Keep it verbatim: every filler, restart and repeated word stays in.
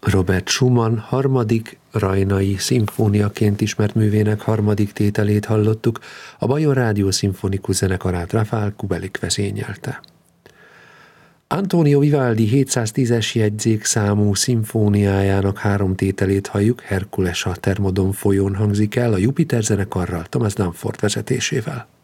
Robert Schumann harmadik rajnai szimfóniaként ismert művének harmadik tételét hallottuk, a Bajor Rádió szimfonikus zenekarát Rafael Kubelik vezényelte. Antonio Vivaldi hétszáztízes jegyzék számú szimfóniájának három tételét halljuk, Herkules a Thermodon folyón hangzik el a Jupiter zenekarral, Thomas Danforth vezetésével.